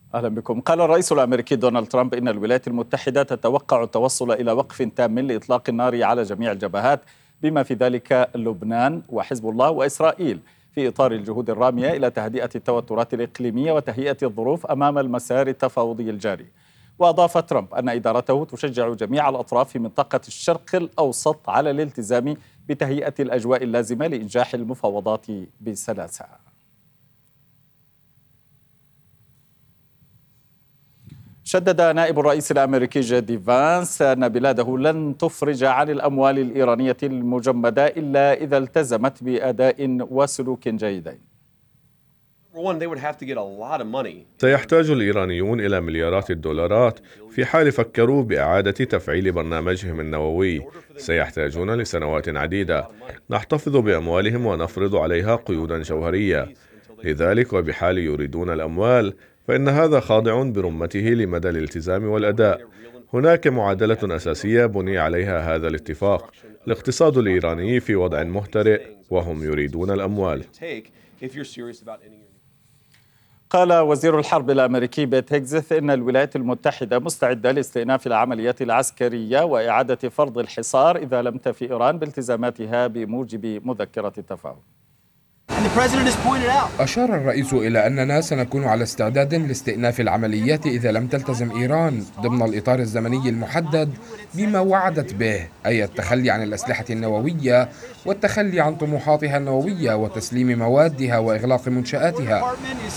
أهلا بكم. قال الرئيس الأمريكي دونالد ترامب إن الولايات المتحدة تتوقع التوصل إلى وقف تام لإطلاق النار على جميع الجبهات بما في ذلك لبنان وحزب الله وإسرائيل، في إطار الجهود الرامية إلى تهدئة التوترات الإقليمية وتهيئة الظروف أمام المسار التفاوضي الجاري. وأضاف ترامب أن إدارته تشجع جميع الأطراف في منطقة الشرق الأوسط على الالتزام بتهيئة الأجواء اللازمة لإنجاح المفاوضات بسلاسة. شدد نائب الرئيس الأمريكي جي دي فانس أن بلاده لن تفرج عن الأموال الإيرانية المجمدة إلا إذا التزمت بأداء وسلوك جيدين. سيحتاج الإيرانيون إلى مليارات الدولارات في حال فكروا بإعادة تفعيل برنامجهم النووي. سيحتاجون لسنوات عديدة. نحتفظ بأموالهم ونفرض عليها قيودا جوهرية. لذلك وبحال يريدون الأموال فإن هذا خاضع برمته لمدى الالتزام والأداء. هناك معادلة أساسية بني عليها هذا الاتفاق. الاقتصاد الإيراني في وضع مهترئ وهم يريدون الأموال. قال وزير الحرب الأمريكي بيت هيكزث إن الولايات المتحدة مستعدة لاستئناف العمليات العسكرية وإعادة فرض الحصار إذا لم تفي إيران بالتزاماتها بموجب مذكرة التفاهم. أشار الرئيس إلى أننا سنكون على استعداد لاستئناف العمليات إذا لم تلتزم إيران ضمن الإطار الزمني المحدد بما وعدت به، أي التخلي عن الأسلحة النووية والتخلي عن طموحاتها النووية وتسليم موادها وإغلاق منشآتها.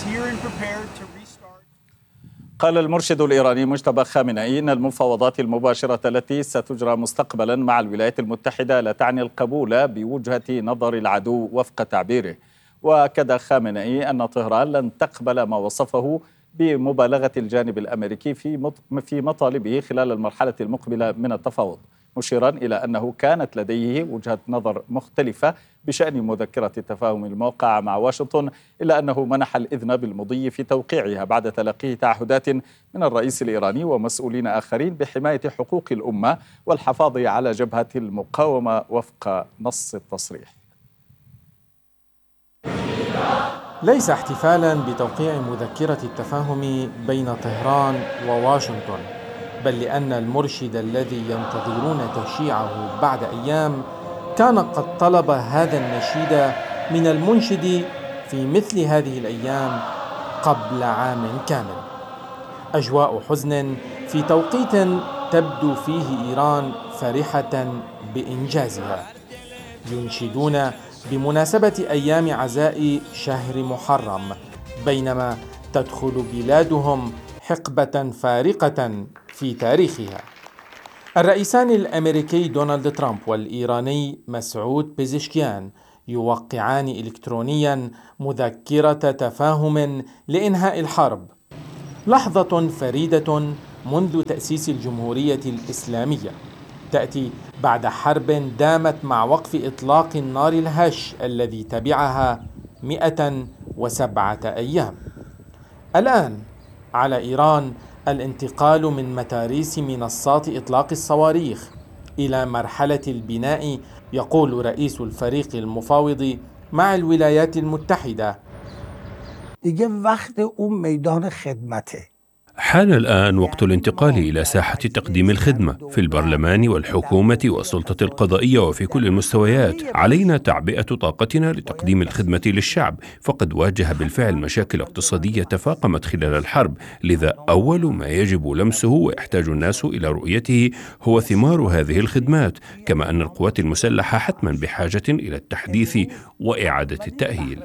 قال المرشد الإيراني مجتبى خامنئي إن المفاوضات المباشرة التي ستجرى مستقبلا مع الولايات المتحدة لا تعني القبول بوجهة نظر العدو وفق تعبيره. وأكد خامنئي أن طهران لن تقبل ما وصفه بمبالغة الجانب الأمريكي في مطالبه خلال المرحلة المقبلة من التفاوض، مشيرا إلى أنه كانت لديه وجهة نظر مختلفة بشأن مذكرة التفاهم الموقعة مع واشنطن، إلا أنه منح الإذن بالمضي في توقيعها بعد تلقيه تعهدات من الرئيس الإيراني ومسؤولين آخرين بحماية حقوق الأمة والحفاظ على جبهة المقاومة وفق نص التصريح. ليس احتفالا بتوقيع مذكرة التفاهم بين طهران وواشنطن، بل لأن المرشد الذي ينتظرون تشييعه بعد أيام كان قد طلب هذا النشيد من المنشد في مثل هذه الأيام قبل عام كامل. أجواء حزن في توقيت تبدو فيه إيران فرحة بإنجازها. ينشدون بمناسبة أيام عزاء شهر محرم، بينما تدخل بلادهم حقبة فارقة في تاريخها. الرئيسان الأمريكي دونالد ترامب والإيراني مسعود بيزشكيان يوقعان إلكترونيا مذكرة تفاهم لإنهاء الحرب، لحظة فريدة منذ تأسيس الجمهورية الإسلامية، تأتي بعد حرب دامت مع وقف إطلاق النار الهش الذي تبعها 107 أيام. الآن على إيران الانتقال من متاريس منصات إطلاق الصواريخ إلى مرحلة البناء، يقول رئيس الفريق المفاوض مع الولايات المتحدة. حان الآن وقت الانتقال إلى ساحة تقديم الخدمة في البرلمان والحكومة والسلطة القضائية وفي كل المستويات. علينا تعبئة طاقتنا لتقديم الخدمة للشعب، فقد واجه بالفعل مشاكل اقتصادية تفاقمت خلال الحرب، لذا أول ما يجب لمسه ويحتاج الناس إلى رؤيته هو ثمار هذه الخدمات، كما أن القوات المسلحة حتما بحاجة إلى التحديث وإعادة التأهيل.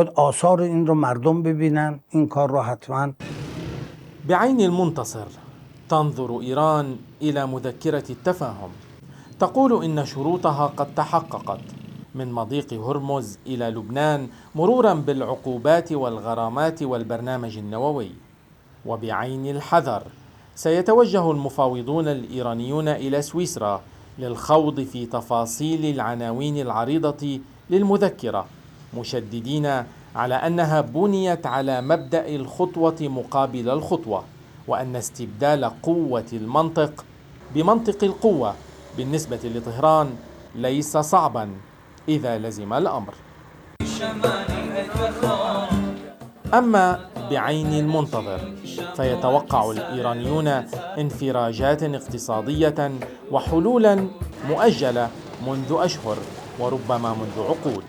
بعين المنتصر تنظر إيران إلى مذكرة التفاهم، تقول إن شروطها قد تحققت، من مضيق هرمز إلى لبنان مرورا بالعقوبات والغرامات والبرنامج النووي. وبعين الحذر سيتوجه المفاوضون الإيرانيون إلى سويسرا للخوض في تفاصيل العناوين العريضة للمذكرة، مشددين على أنها بنيت على مبدأ الخطوة مقابل الخطوة، وأن استبدال قوة المنطق بمنطق القوة بالنسبة لطهران ليس صعبا إذا لزم الأمر. أما بعين المنتظر، فيتوقع الإيرانيون انفراجات اقتصادية وحلولا مؤجلة منذ أشهر وربما منذ عقود.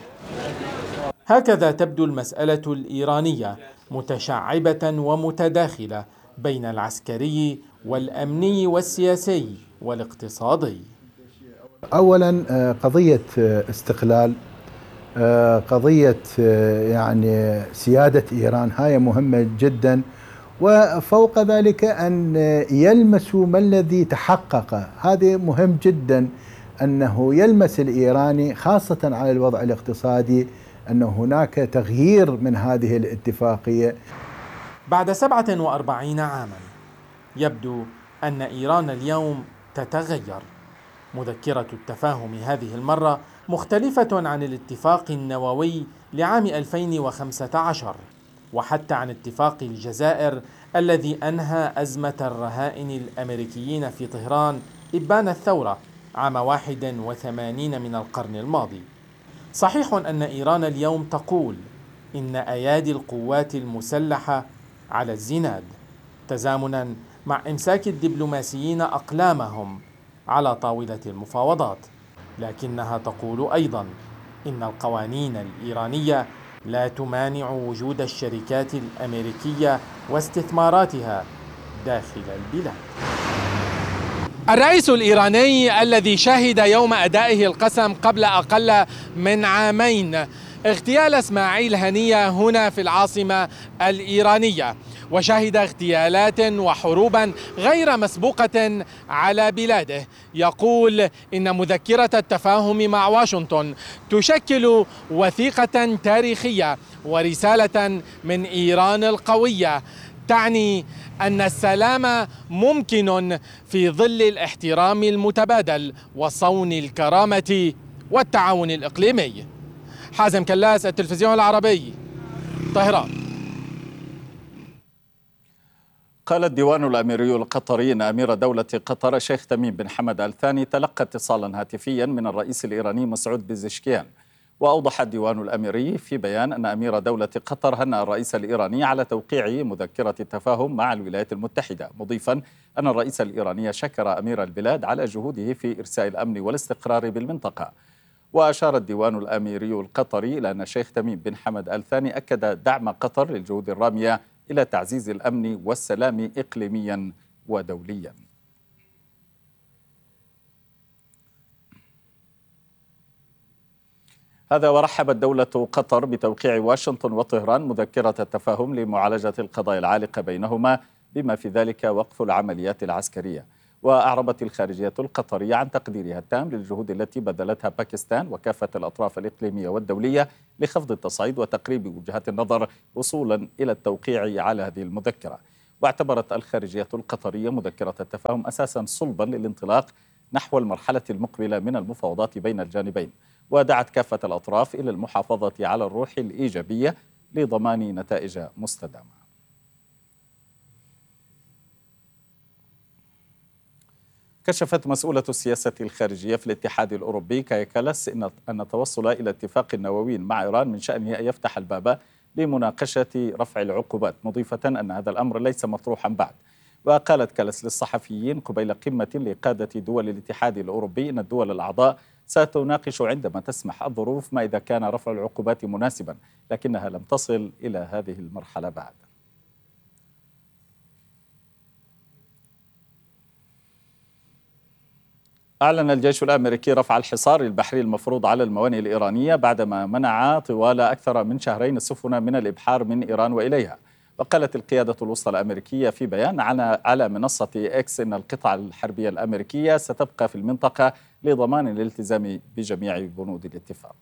هكذا تبدو المسألة الإيرانية متشعبة ومتداخلة بين العسكري والأمني والسياسي والاقتصادي. أولا قضية استقلال، قضية يعني سيادة إيران، هاي مهمة جدا، وفوق ذلك أن يلمسوا ما الذي تحقق. هذا مهم جدا، أنه يلمس الإيراني خاصة على الوضع الاقتصادي أن هناك تغيير من هذه الاتفاقية. بعد 47 عاما يبدو أن إيران اليوم تتغير. مذكرة التفاهم هذه المرة مختلفة عن الاتفاق النووي لعام 2015، وحتى عن اتفاق الجزائر الذي أنهى أزمة الرهائن الأمريكيين في طهران إبان الثورة عام 81 من القرن الماضي. صحيح أن إيران اليوم تقول إن أيادي القوات المسلحة على الزناد، تزامنا مع إمساك الدبلوماسيين أقلامهم على طاولة المفاوضات، لكنها تقول أيضا إن القوانين الإيرانية لا تمانع وجود الشركات الأمريكية واستثماراتها داخل البلاد. الرئيس الإيراني الذي شهد يوم أدائه القسم قبل أقل من عامين اغتيال إسماعيل هنية هنا في العاصمة الإيرانية، وشهد اغتيالات وحروبا غير مسبوقة على بلاده، يقول إن مذكرة التفاهم مع واشنطن تشكل وثيقة تاريخية ورسالة من إيران القوية تعني أن السلام ممكن في ظل الاحترام المتبادل وصون الكرامة والتعاون الإقليمي. حازم كلاس، التلفزيون العربي، طهران. قال الديوان الأميري القطري أن أمير دولة قطر الشيخ تميم بن حمد آل ثاني تلقى اتصالا هاتفيا من الرئيس الإيراني مسعود بزشكيان. وأوضح الديوان الأميري في بيان أن أمير دولة قطر هنأ الرئيس الإيراني على توقيع مذكرة التفاهم مع الولايات المتحدة، مضيفا أن الرئيس الإيراني شكر أمير البلاد على جهوده في إرساء الأمن والاستقرار بالمنطقة. وأشار الديوان الأميري القطري إلى أن الشيخ تميم بن حمد آل ثاني أكد دعم قطر للجهود الرامية إلى تعزيز الأمن والسلام إقليميا ودوليا. هذا ورحبت دولة قطر بتوقيع واشنطن وطهران مذكرة التفاهم لمعالجة القضايا العالقة بينهما بما في ذلك وقف العمليات العسكرية. وأعربت الخارجية القطرية عن تقديرها التام للجهود التي بذلتها باكستان وكافة الأطراف الإقليمية والدولية لخفض التصعيد وتقريب وجهات النظر وصولا إلى التوقيع على هذه المذكرة. واعتبرت الخارجية القطرية مذكرة التفاهم أساسا صلبا للانطلاق نحو المرحلة المقبلة من المفاوضات بين الجانبين، ودعت كافة الأطراف إلى المحافظة على الروح الإيجابية لضمان نتائج مستدامة. كشفت مسؤولة السياسة الخارجية في الاتحاد الأوروبي كايا كالاس أن التوصل إلى اتفاق نووي مع إيران من شأنه أن يفتح الباب لمناقشة رفع العقوبات، مضيفة أن هذا الأمر ليس مطروحا بعد. وقالت كالاس للصحفيين قبيل قمة لقادة دول الاتحاد الأوروبي أن الدول الأعضاء ستناقش عندما تسمح الظروف ما إذا كان رفع العقوبات مناسبا، لكنها لم تصل إلى هذه المرحلة بعد. أعلن الجيش الأمريكي رفع الحصار البحري المفروض على الموانئ الإيرانية بعدما منع طوال أكثر من شهرين السفن من الإبحار من إيران وإليها. وقالت القيادة الوسطى الأمريكية في بيان على منصة إكس إن القطع الحربية الأمريكية ستبقى في المنطقة لضمان الالتزام بجميع بنود الاتفاق.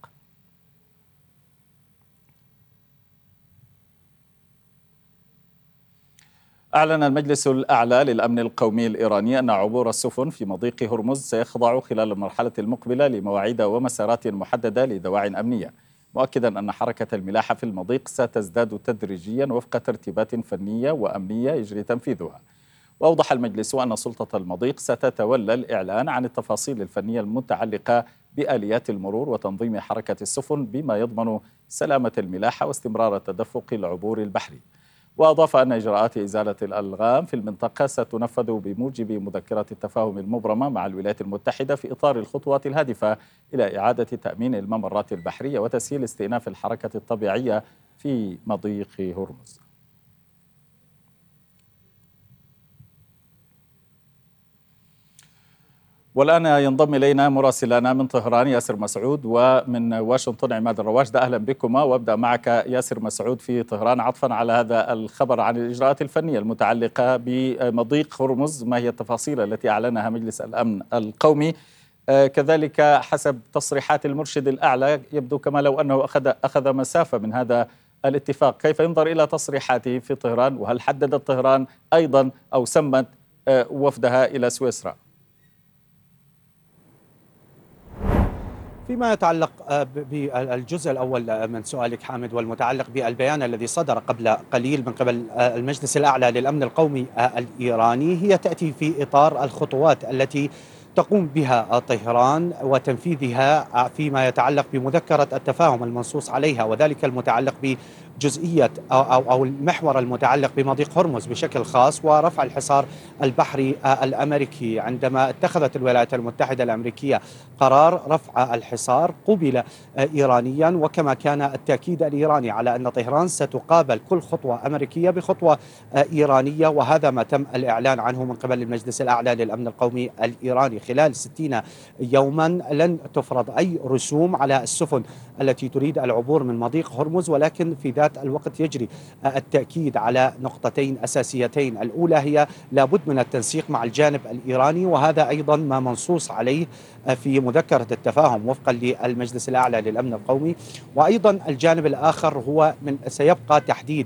أعلن المجلس الأعلى للأمن القومي الإيراني أن عبور السفن في مضيق هرمز سيخضع خلال المرحلة المقبلة لمواعيد ومسارات محددة لدواعٍ أمنية، مؤكدا أن حركة الملاحة في المضيق ستزداد تدريجيا وفق ترتيبات فنية وأمنية يجري تنفيذها. وأوضح المجلس أن سلطة المضيق ستتولى الإعلان عن التفاصيل الفنية المتعلقة بآليات المرور وتنظيم حركة السفن بما يضمن سلامة الملاحة واستمرار تدفق العبور البحري. وأضاف أن إجراءات إزالة الألغام في المنطقة ستنفذ بموجب مذكرة التفاهم المبرمة مع الولايات المتحدة في إطار الخطوات الهادفة إلى إعادة تأمين الممرات البحرية وتسهيل استئناف الحركة الطبيعية في مضيق هرمز. والآن ينضم إلينا مراسلنا من طهران ياسر مسعود، ومن واشنطن عماد الرواشد. أهلا بكما، وأبدأ معك ياسر مسعود في طهران عطفا على هذا الخبر عن الإجراءات الفنية المتعلقة بمضيق هرمز. ما هي التفاصيل التي أعلنها مجلس الأمن القومي؟ كذلك حسب تصريحات المرشد الأعلى يبدو كما لو أنه أخذ مسافة من هذا الاتفاق. كيف ينظر إلى تصريحاته في طهران؟ وهل حددت طهران أيضا أو سمت وفدها إلى سويسرا؟ فيما يتعلق بالجزء الأول من سؤالك حامد والمتعلق بالبيان الذي صدر قبل قليل من قبل المجلس الأعلى للأمن القومي الإيراني، هي تأتي في إطار الخطوات التي تقوم بها طهران وتنفيذها فيما يتعلق بمذكرة التفاهم المنصوص عليها، وذلك المتعلق بجزئية أو المحور المتعلق بمضيق هرمز بشكل خاص ورفع الحصار البحري الأمريكي. عندما اتخذت الولايات المتحدة الأمريكية قرار رفع الحصار قُبل إيرانيا، وكما كان التأكيد الإيراني على أن طهران ستقابل كل خطوة أمريكية بخطوة إيرانية، وهذا ما تم الإعلان عنه من قبل المجلس الأعلى للأمن القومي الإيراني. خلال 60 يوما لن تفرض أي رسوم على السفن التي تريد العبور من مضيق هرمز، ولكن في ذات الوقت يجري التأكيد على نقطتين أساسيتين. الأولى هي لابد من التنسيق مع الجانب الإيراني، وهذا أيضا ما منصوص عليه في مذكرة التفاهم وفقا للمجلس الأعلى للأمن القومي. وأيضا الجانب الآخر هو سيبقى تحديد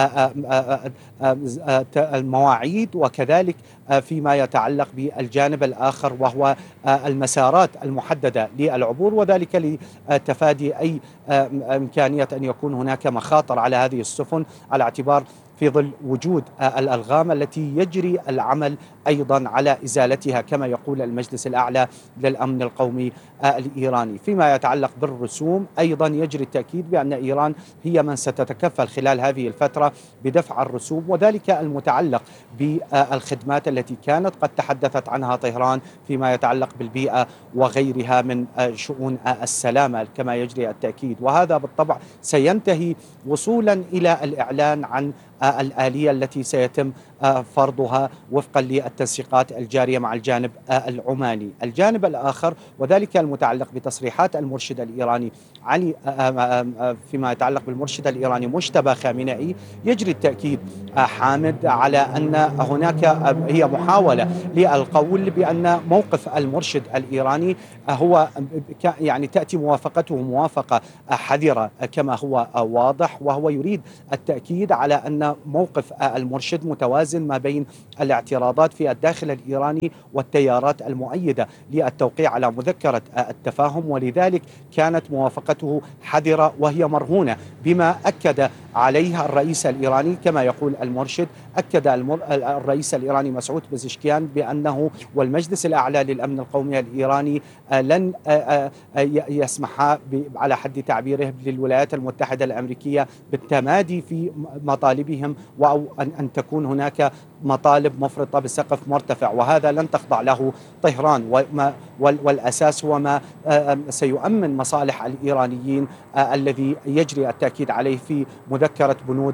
المواعيد، وكذلك فيما يتعلق بالجانب الآخر وهو المسارات المحددة للعبور، وذلك لتفادي أي إمكانية أن يكون هناك مخاطر على هذه السفن، على اعتبار في ظل وجود الألغام التي يجري العمل أيضا على إزالتها كما يقول المجلس الأعلى للأمن القومي الإيراني. فيما يتعلق بالرسوم أيضا يجري التأكيد بأن إيران هي من ستتكفل خلال هذه الفترة بدفع الرسوم، وذلك المتعلق بالخدمات التي كانت قد تحدثت عنها طهران فيما يتعلق بالبيئة وغيرها من شؤون السلامة كما يجري التأكيد. وهذا بالطبع سينتهي وصولا إلى الإعلان عن الآلية التي سيتم فرضها وفقا للتنسيقات الجارية مع الجانب العماني. الجانب الآخر وذلك المتعلق بتصريحات المرشد الإيراني علي فيما يتعلق بالمرشد الإيراني مجتبى خامنئي، يجري التأكيد حامد على أن هناك هي محاولة للقول بأن موقف المرشد الإيراني هو يعني تأتي موافقته موافقة حذرة كما هو واضح، وهو يريد التأكيد على أن موقف المرشد متوازن ما بين الاعتراضات في الداخل الإيراني والتيارات المؤيدة للتوقيع على مذكرة التفاهم، ولذلك كانت موافقته حذرة وهي مرهونة بما أكد عليها الرئيس الإيراني. كما يقول المرشد، أكد الرئيس الإيراني مسعود بزشكيان بأنه والمجلس الأعلى للأمن القومي الإيراني لن يسمح على حد تعبيره للولايات المتحدة الأمريكية بالتمادي في مطالبهم، أو أن تكون هناك مطالب مفرطة بسقف مرتفع، وهذا لن تخضع له طهران، والأساس هو ما سيؤمن مصالح الإيرانيين الذي يجري التأكيد عليه في مذكرة بنود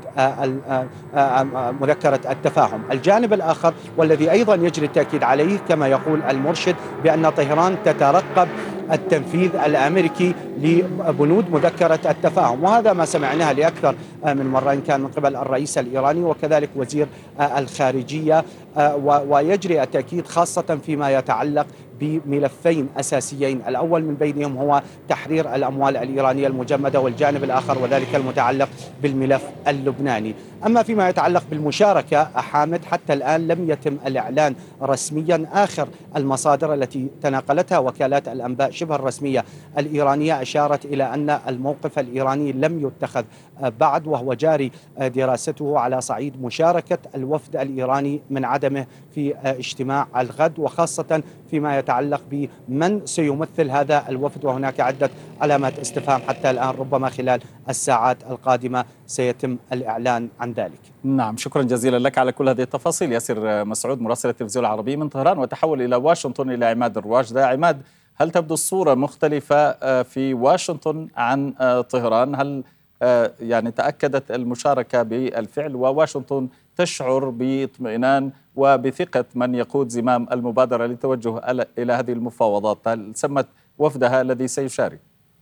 مذكرة التفاهم. الجانب الآخر والذي أيضا يجري التأكيد عليه كما يقول المرشد بأن طهران تترقب التنفيذ الأمريكي لبنود مذكرة التفاهم، وهذا ما سمعناه لأكثر من مرة، إن كان من قبل الرئيس الإيراني وكذلك وزير الخارجية. ويجري التأكيد خاصة فيما يتعلق بملفين أساسيين، الأول من بينهم هو تحرير الأموال الإيرانية المجمدة، والجانب الآخر وذلك المتعلق بالملف اللبناني. أما فيما يتعلق بالمشاركة حامد، حتى الآن لم يتم الإعلان رسميا. آخر المصادر التي تناقلتها وكالات الأنباء شبه الرسمية الإيرانية أشارت إلى أن الموقف الإيراني لم يتخذ بعد، وهو جاري دراسته على صعيد مشاركة الوفد الإيراني من عدمه في اجتماع الغد، وخاصة فيما يتعلق يتعلق بمن سيمثل هذا الوفد، وهناك عدة علامات استفهام حتى الآن. ربما خلال الساعات القادمة سيتم الإعلان عن ذلك. نعم، شكرا جزيلا لك على كل هذه التفاصيل. ياسر مسعود مراسل التلفزيون العربي من طهران. وتحول إلى واشنطن إلى عماد الرواشدة. عماد، هل تبدو الصورة مختلفة في واشنطن عن طهران؟ هل يعني تأكدت المشاركة بالفعل وواشنطن تشعر باطمئنان وبثقة من يقود زمام المبادرة للتوجه إلى هذه المفاوضات؟ هل سمت وفدها الذي سيشارك؟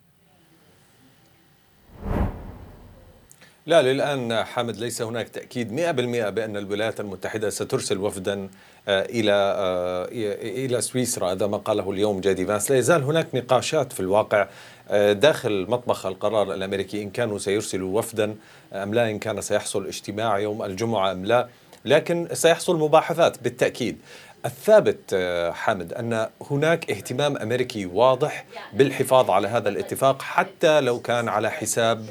لا، للآن حامد ليس هناك تأكيد 100% بأن الولايات المتحدة سترسل وفدا إلى سويسرا. هذا ما قاله اليوم جي دي فانس. لا يزال هناك نقاشات في الواقع داخل مطبخ القرار الأمريكي إن كانوا سيرسلوا وفدا أم لا، إن كان سيحصل اجتماع يوم الجمعة أم لا، لكن سيحصل مباحثات بالتأكيد. الثابت حامد أن هناك اهتمام أمريكي واضح بالحفاظ على هذا الاتفاق، حتى لو كان على حساب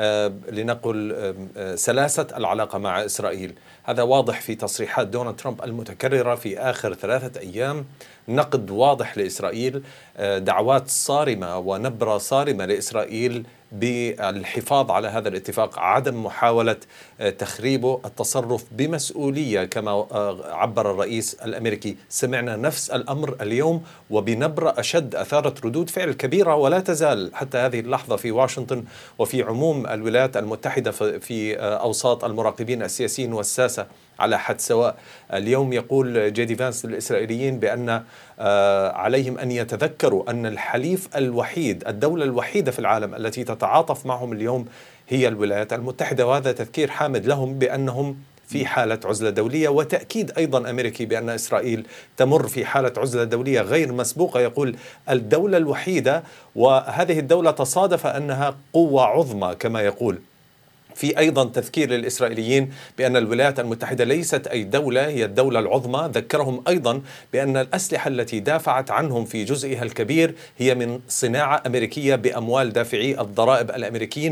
لنقل سلاسة العلاقة مع إسرائيل. هذا واضح في تصريحات دونالد ترامب المتكررة في آخر 3 أيام. نقد واضح لإسرائيل، دعوات صارمة ونبرة صارمة لإسرائيل بالحفاظ على هذا الاتفاق، عدم محاولة تخريبه، التصرف بمسؤولية كما عبر الرئيس الأمريكي. سمعنا نفس الأمر اليوم وبنبرة أشد، أثارت ردود فعل كبيرة ولا تزال حتى هذه اللحظة في واشنطن وفي عموم الولايات المتحدة في أوساط المراقبين السياسيين والساسة على حد سواء. اليوم يقول جي دي فانس للإسرائيليين بأن عليهم أن يتذكروا أن الحليف الوحيد، الدولة الوحيدة في العالم التي تتعاطف معهم اليوم هي الولايات المتحدة. وهذا تذكير حامد لهم بأنهم في حالة عزلة دولية، وتأكيد أيضا أمريكي بأن إسرائيل تمر في حالة عزلة دولية غير مسبوقة. يقول الدولة الوحيدة، وهذه الدولة تصادف أنها قوة عظمى كما يقول. في أيضا تذكير للإسرائيليين بأن الولايات المتحدة ليست أي دولة، هي الدولة العظمى. ذكرهم أيضا بأن الأسلحة التي دافعت عنهم في جزئها الكبير هي من صناعة أمريكية بأموال دافعي الضرائب الأمريكيين.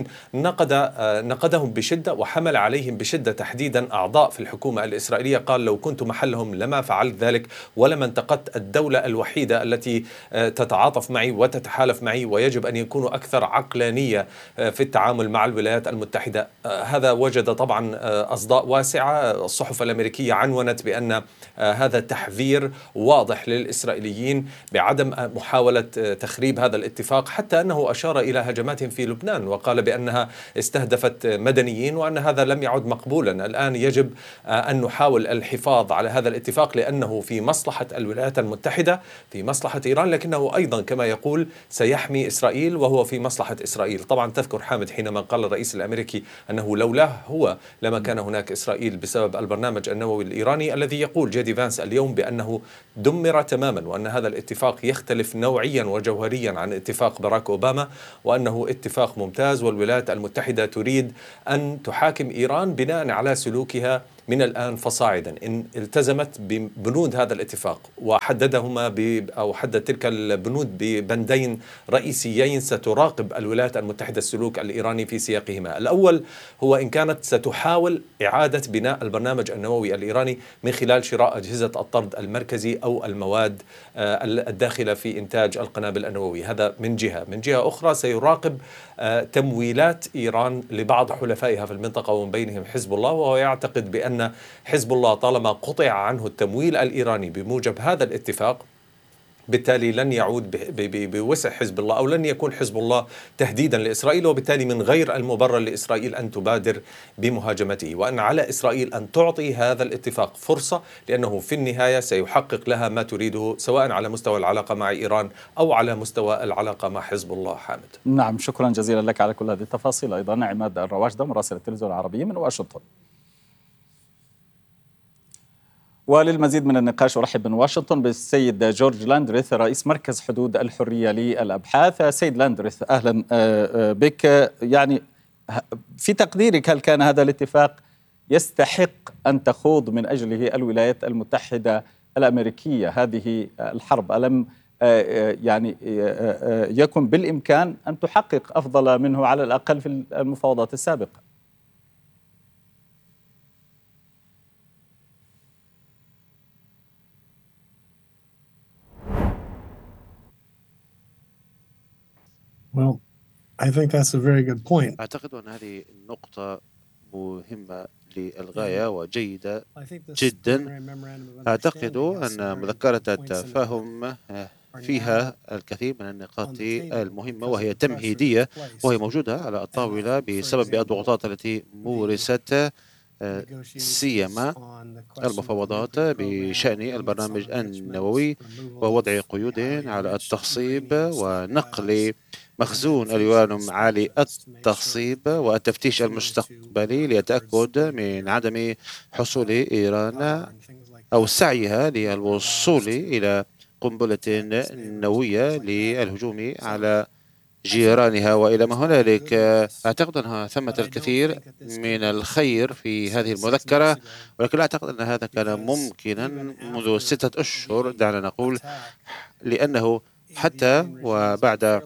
نقدهم بشدة وحمل عليهم بشدة تحديدا أعضاء في الحكومة الإسرائيلية. قال لو كنت محلهم لما فعلت ذلك، ولما انتقدت الدولة الوحيدة التي تتعاطف معي وتتحالف معي، ويجب أن يكونوا أكثر عقلانية في التعامل مع الولايات المتحدة. هذا وجد طبعا أصداء واسعة. الصحف الأمريكية عنونت بأن هذا تحذير واضح للإسرائيليين بعدم محاولة تخريب هذا الاتفاق، حتى أنه أشار إلى هجمات في لبنان وقال بأنها استهدفت مدنيين وأن هذا لم يعد مقبولا. الآن يجب أن نحاول الحفاظ على هذا الاتفاق لأنه في مصلحة الولايات المتحدة، في مصلحة إيران، لكنه أيضا كما يقول سيحمي إسرائيل وهو في مصلحة إسرائيل. طبعا تذكر حامد حينما قال الرئيس الأمريكي أنه لولاه هو لما كان هناك إسرائيل بسبب البرنامج النووي الإيراني، الذي يقول جي دي فانس اليوم بأنه دمر تماما، وأن هذا الاتفاق يختلف نوعيا وجوهريا عن اتفاق باراك أوباما، وأنه اتفاق ممتاز، والولايات المتحدة تريد أن تحاكم إيران بناء على سلوكها من الآن فصاعدا إن التزمت ببنود هذا الاتفاق وحددهما أو حدد تلك البنود ببندين رئيسيين ستراقب الولايات المتحدة السلوك الإيراني في سياقهما. الأول هو إن كانت ستحاول إعادة بناء البرنامج النووي الإيراني من خلال شراء أجهزة الطرد المركزي أو المواد الداخلة في إنتاج القنابل النووية. هذا من جهة. من جهة أخرى سيراقب تمويلات إيران لبعض حلفائها في المنطقة ومن بينهم حزب الله، وهو يعتقد بأن حزب الله طالما قطع عنه التمويل الإيراني بموجب هذا الاتفاق، بالتالي لن يعود بوسع حزب الله، أو لن يكون حزب الله تهديدا لإسرائيل، وبالتالي من غير المبرر لإسرائيل أن تبادر بمهاجمته، وأن على إسرائيل أن تعطي هذا الاتفاق فرصة، لأنه في النهاية سيحقق لها ما تريده سواء على مستوى العلاقة مع إيران أو على مستوى العلاقة مع حزب الله. حامد، نعم، شكرا جزيلا لك على كل هذه التفاصيل. أيضا عماد الرواشدة مراسل التلفزيون العربي من واشنطن. وللمزيد من النقاش أرحب من واشنطن بالسيد جورج لاندريث رئيس مركز حدود الحرية للأبحاث. سيد لاندريث، أهلا بك. يعني في تقديرك هل كان هذا الاتفاق يستحق أن تخوض من أجله الولايات المتحدة الأمريكية هذه الحرب؟ ألم يعني يكن بالإمكان أن تحقق أفضل منه على الأقل في المفاوضات السابقة؟ أعتقد أن هذه النقطة مهمة للغاية وجيدة جدا. أعتقد أن مذكرة التفاهم فيها الكثير من النقاط المهمة، وهي تمهيدية، وهي موجودة على الطاولة بسبب الضغوطات التي مورست سيما المفاوضات بشأن البرنامج النووي ووضع قيود على التخصيب ونقل مخزون اليورانيوم عالي التخصيب والتفتيش المستقبلي للتأكد من عدم حصول إيران أو سعيها للوصول إلى قنبلة نووية للهجوم على جيرانها وإلى ما هنالك. أعتقد أنها ثمة الكثير من الخير في هذه المذكرة، ولكن لا أعتقد أن هذا كان ممكنا منذ 6 أشهر دعنا نقول، لأنه حتى وبعد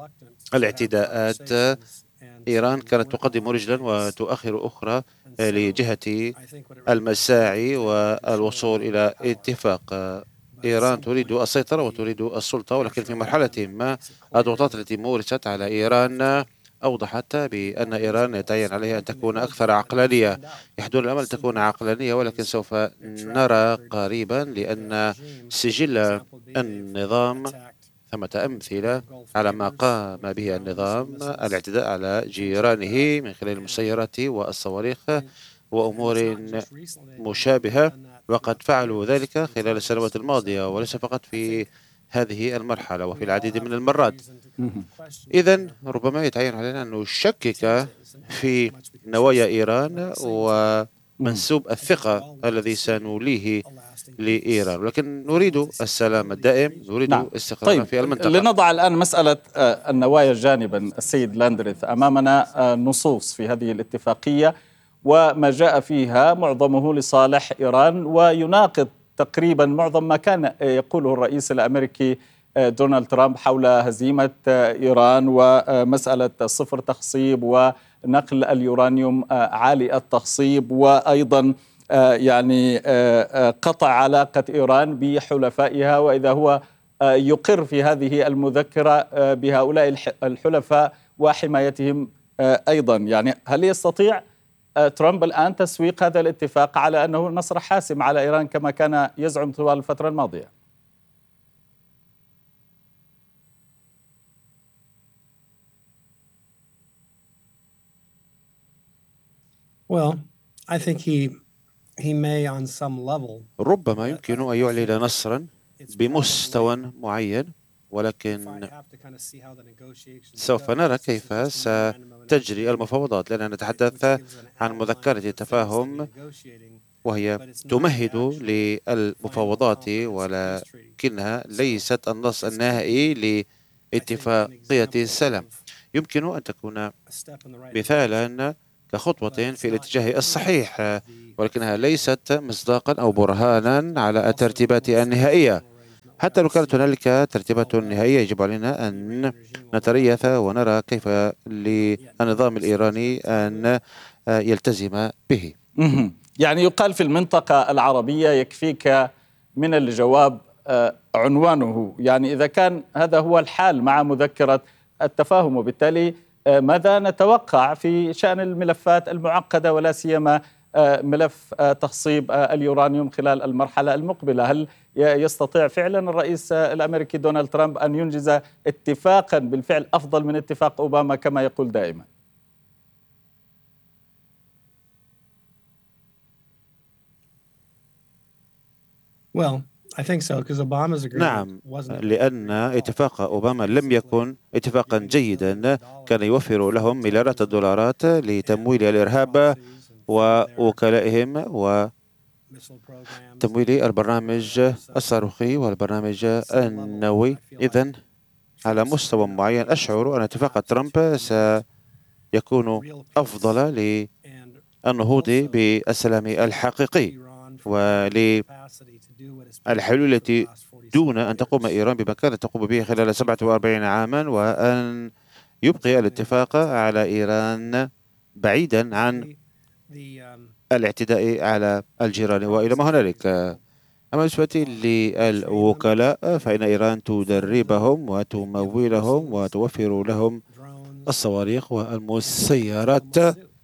الاعتداءات إيران كانت تقدم رجلا وتؤخر أخرى لجهة المساعي والوصول إلى اتفاق. إيران تريد السيطرة وتريد السلطة، ولكن في مرحلة ما الضغوطات التي مورست على إيران أوضحت بأن إيران يتعين عليها أن تكون أكثر عقلانية. يحدون الأمل أن تكون عقلانية، ولكن سوف نرى قريبا، لأن سجل النظام ثمة أمثلة على ما قام به النظام، الاعتداء على جيرانه من خلال المسيرات والصواريخ وأمور مشابهة، وقد فعلوا ذلك خلال السنوات الماضية وليس فقط في هذه المرحلة وفي العديد من المرات. إذن ربما يتعين علينا أن نشكك في نوايا إيران ومنسوب الثقة الذي سنوليه لإيران، ولكن نريد السلام الدائم، نريد استقرارا في المنطقة. لنضع الآن مسألة النوايا جانبا السيد لاندرث، أمامنا نصوص في هذه الاتفاقية وما جاء فيها معظمه لصالح إيران ويناقض تقريبا معظم ما كان يقوله الرئيس الأمريكي دونالد ترامب حول هزيمة إيران ومسألة صفر تخصيب ونقل اليورانيوم عالي التخصيب، وأيضا يعني قطع علاقة إيران بحلفائها، وإذا هو يقر في هذه المذكرة بهؤلاء الحلفاء وحمايتهم أيضا. يعني هل يستطيع ترامب الآن تسويق هذا الاتفاق على أنه نصر حاسم على إيران كما كان يزعم طوال الفترة الماضية؟ ربما يمكن أن يعلن نصرا بمستوى معين، ولكن سوف نرى كيف ستجري المفاوضات، لأننا نتحدث عن مذكرة تفاهم وهي تمهد للمفاوضات، ولكنها ليست النص النهائي لاتفاقية السلام. يمكن أن تكون مثالا كخطوة في الاتجاه الصحيح، ولكنها ليست مصداقا أو برهانا على الترتيبات النهائية. حتى لو كانت هنالك ترتيبات نهائية يجب علينا أن نتريث ونرى كيف للنظام الإيراني أن يلتزم به. يعني يقال في المنطقة العربية يكفيك من الجواب عنوانه، يعني إذا كان هذا هو الحال مع مذكرة التفاهم، وبالتالي ماذا نتوقع في شأن الملفات المعقدة ولا سيما ملف تخصيب اليورانيوم خلال المرحلة المقبلة؟ هل يستطيع فعلا الرئيس الأمريكي دونالد ترامب أن ينجز اتفاقا بالفعل أفضل من اتفاق أوباما كما يقول دائما؟ نعم، لأن اتفاق أوباما لم يكن اتفاقا جيدا، كان يوفر لهم مليارات الدولارات لتمويل الإرهاب ووكلائهم وتمويل البرنامج الصاروخي والبرنامج النووي. إذن على مستوى معين أشعر أن اتفاق ترامب سيكون أفضل للنهوض بالسلام الحقيقي وللحلول التي دون أن تقوم إيران بما كانت تقوم به خلال 47 عاما، وأن يبقي الاتفاق على إيران بعيدا عن الاعتداء على الجيران وإلى ما هنالك. أما بالنسبة للوكلاء فإن إيران تدربهم وتمولهم وتوفر لهم الصواريخ والمسيرات،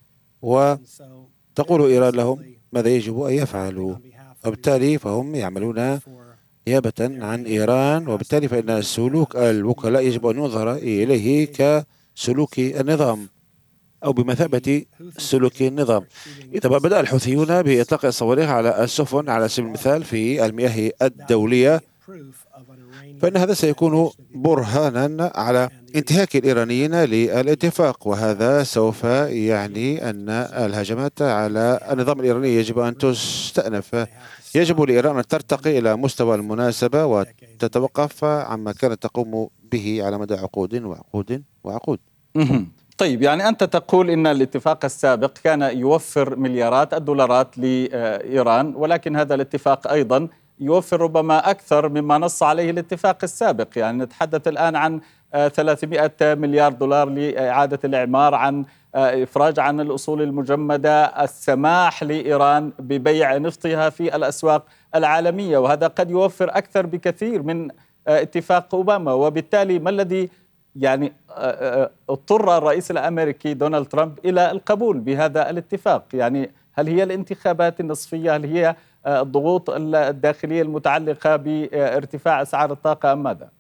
وتقول إيران لهم ماذا يجب أن يفعلوا، وبالتالي فهم يعملون نيابة عن إيران، وبالتالي فإن سلوك الوكلاء يجب أن ينظر إليه كسلوك النظام أو بمثابة سلوك النظام. إذا بدأ الحوثيون بإطلاق الصواريخ على السفن على سبيل المثال في المياه الدولية، فإن هذا سيكون برهانا على انتهاك الإيرانيين للاتفاق، وهذا سوف يعني أن الهجمات على النظام الإيراني يجب أن تستأنف. يجب لإيران أن ترتقي إلى مستوى المناسبة وتتوقف عما كانت تقوم به على مدى عقود وعقود وعقود. طيب، يعني أنت تقول إن الاتفاق السابق كان يوفر مليارات الدولارات لإيران، ولكن هذا الاتفاق أيضا يوفر ربما أكثر مما نص عليه الاتفاق السابق. يعني نتحدث الآن عن 300 مليار دولار لإعادة الإعمار، عن إفراج عن الأصول المجمدة، السماح لإيران ببيع نفطها في الأسواق العالمية، وهذا قد يوفر أكثر بكثير من اتفاق أوباما. وبالتالي ما الذي يعني اضطر الرئيس الأمريكي دونالد ترامب إلى القبول بهذا الاتفاق؟ يعني هل هي الانتخابات النصفية؟ هل هي الضغوط الداخلية المتعلقة بارتفاع أسعار الطاقة أم ماذا؟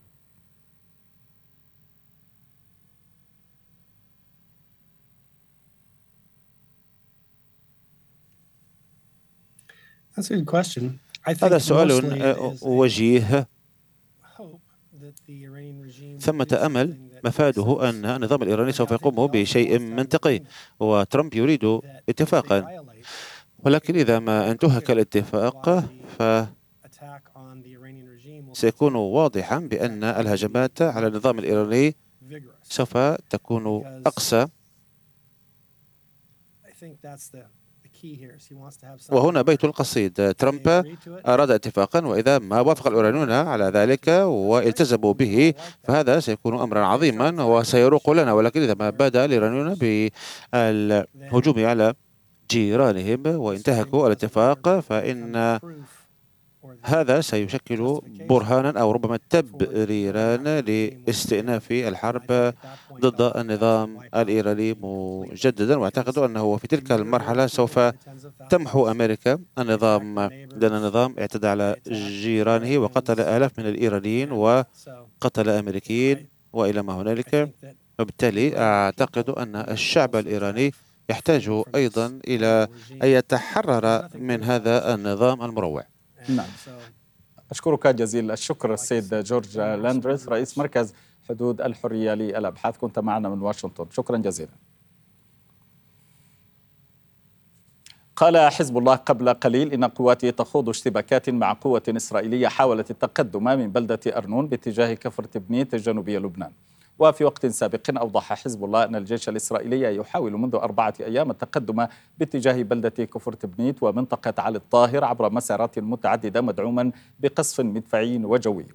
هذا سؤال وجيه. ثمة أمل مفاده أن النظام الإيراني سوف يقوم بشيء منطقي، وترامب يريد اتفاقا، ولكن إذا ما انتهك الاتفاق فسيكون واضحا بأن الهجمات على النظام الإيراني سوف تكون أقسى. وهنا بيت القصيد، ترامب أراد اتفاقا، وإذا ما وافق الإيرانيون على ذلك والتزموا به فهذا سيكون أمرا عظيما وسيروق لنا، ولكن إذا ما بدأ الإيرانيون بالهجوم على جيرانهم وانتهكوا الاتفاق فإن هذا سيشكل برهانا أو ربما تبريرا لاستئناف الحرب ضد النظام الإيراني مجددا. وأعتقد أنه في تلك المرحلة سوف تمحو أمريكا النظام، لأن النظام اعتدى على جيرانه وقتل آلاف من الإيرانيين وقتل أمريكيين وإلى ما هنالك. وبالتالي أعتقد أن الشعب الإيراني يحتاج أيضا إلى أن يتحرر من هذا النظام المروع. نعم، أشكرك جزيل الشكر السيد جورج لاندريث، رئيس مركز حدود الحرية للأبحاث، كنت معنا من واشنطن، شكرا جزيلا. قال حزب الله قبل قليل إن قواته تخوض اشتباكات مع قوة إسرائيلية حاولت التقدم من بلدة أرنون باتجاه كفر تبنيت الجنوبية لبنان. وفي وقت سابق أوضح حزب الله أن الجيش الإسرائيلي يحاول منذ 4 أيام التقدم باتجاه بلدة كفر تبنيت ومنطقة علي الطاهر عبر مسارات متعددة مدعوما بقصف مدفعي وجوي.